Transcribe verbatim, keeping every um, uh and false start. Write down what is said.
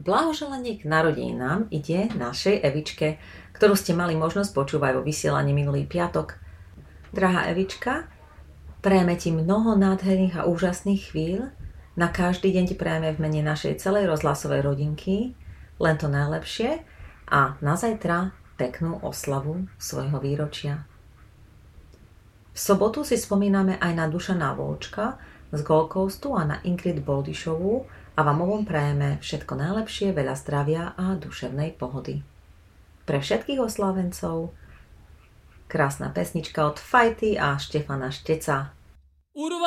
Blahoželanie k narodeninám ide našej Evičke, ktorú ste mali možnosť počúvať vo vysielaní minulý piatok. Drahá Evička, prajeme ti mnoho nádherných a úžasných chvíľ. Na každý deň ti prajeme v mene našej celej rozhlasovej rodinky len to najlepšie a na zajtra peknú oslavu svojho výročia. V sobotu si spomíname aj na Dušana Volčka z Gold Coastu a na Ingrid Boldyšovú a vám obom prajeme všetko najlepšie, veľa zdravia a duševnej pohody. Pre všetkých oslávencov krásna pesnička od Fajty a Štefana Šteca.